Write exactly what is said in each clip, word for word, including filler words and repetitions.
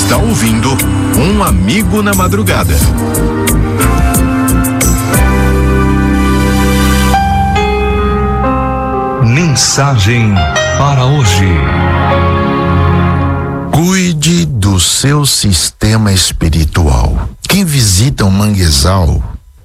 está ouvindo Um Amigo na Madrugada. Mensagem para hoje. Cuide do seu sistema espiritual. Quem visita um manguezal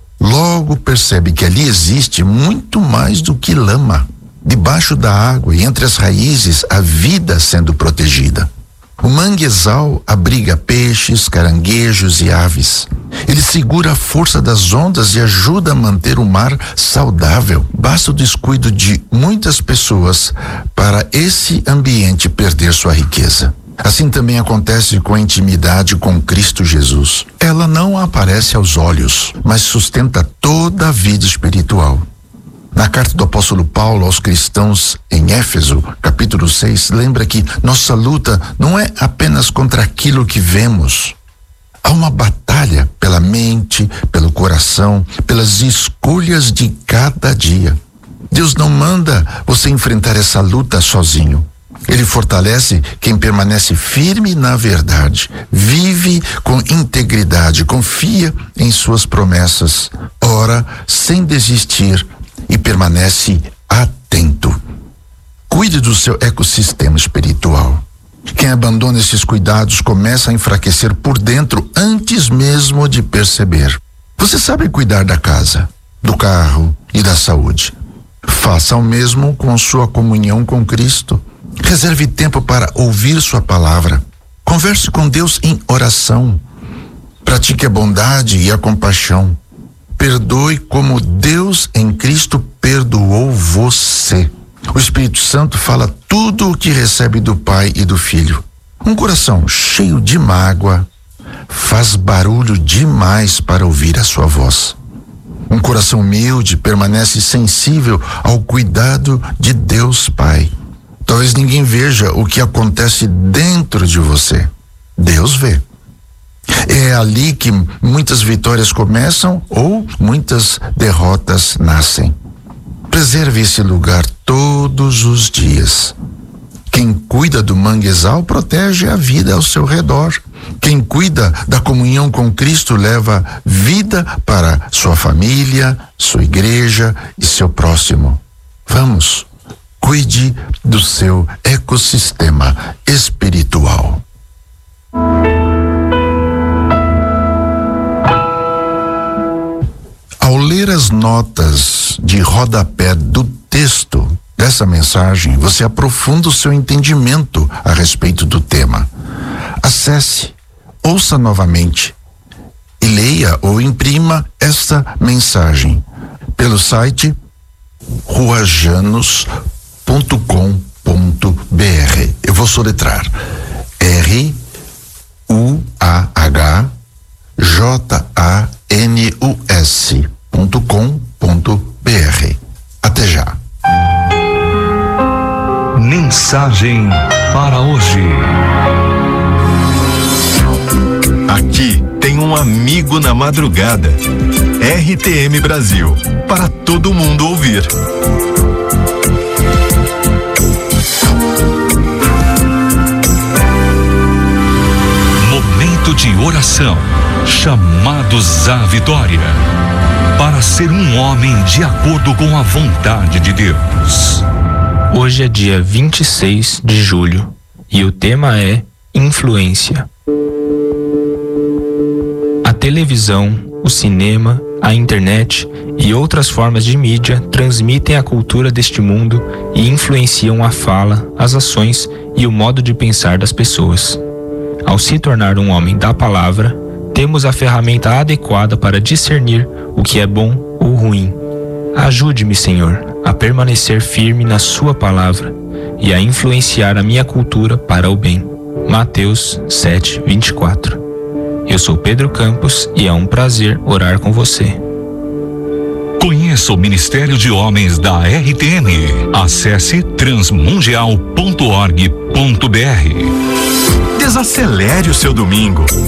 logo percebe que ali existe muito mais do que lama. Debaixo da água e entre as raízes, a vida sendo protegida. O manguezal abriga peixes, caranguejos e aves. Ele segura a força das ondas e ajuda a manter o mar saudável. Basta o descuido de muitas pessoas para esse ambiente perder sua riqueza. Assim também acontece com a intimidade com Cristo Jesus. Ela não aparece aos olhos, mas sustenta toda a vida espiritual. Na carta do apóstolo Paulo aos cristãos em Éfeso, capítulo seis, lembra que nossa luta não é apenas contra aquilo que vemos. Há uma batalha pela mente, pelo coração, pelas escolhas de cada dia. Deus não manda você enfrentar essa luta sozinho. Ele fortalece quem permanece firme na verdade, vive com integridade, confia em suas promessas, ora sem desistir e permanece atento. Cuide do seu ecossistema espiritual. Quem abandona esses cuidados começa a enfraquecer por dentro antes mesmo de perceber. Você sabe cuidar da casa, do carro e da saúde. Faça o mesmo com sua comunhão com Cristo. Reserve tempo para ouvir sua palavra. Converse com Deus em oração. Pratique a bondade e a compaixão. Perdoe como Deus em Cristo perdoou você. O Espírito Santo fala tudo o que recebe do Pai e do Filho. Um coração cheio de mágoa faz barulho demais para ouvir a sua voz. Um coração humilde permanece sensível ao cuidado de Deus Pai. Talvez ninguém veja o que acontece dentro de você. Deus vê. É ali que muitas vitórias começam ou muitas derrotas nascem. Preserve esse lugar todos os dias. Quem cuida do manguezal protege a vida ao seu redor. Quem cuida da comunhão com Cristo leva vida para sua família, sua igreja e seu próximo. Vamos, cuide do seu ecossistema espiritual. Ao ler as notas de rodapé do texto dessa mensagem, você aprofunda o seu entendimento a respeito do tema. Acesse, ouça novamente e leia ou imprima esta mensagem pelo site ruajanos ponto com ponto b r. Eu vou soletrar R U A H J A N U S ponto com ponto b r. Até já. Mensagem para hoje. Aqui tem Um Amigo na Madrugada. R T M Brasil, para todo mundo ouvir. Momento de oração. Chamados à vitória. Para ser um homem de acordo com a vontade de Deus. Hoje é dia vinte e seis de julho e o tema é influência. A televisão, o cinema, a internet e outras formas de mídia transmitem a cultura deste mundo e influenciam a fala, as ações e o modo de pensar das pessoas. Ao se tornar um homem da palavra, temos a ferramenta adequada para discernir o que é bom ou ruim. Ajude-me, Senhor, a permanecer firme na sua palavra e a influenciar a minha cultura para o bem. Mateus sete, vinte e quatro. Eu sou Pedro Campos e é um prazer orar com você. Conheça o Ministério de Homens da R T M. Acesse transmundial ponto org ponto b r. Desacelere o seu domingo.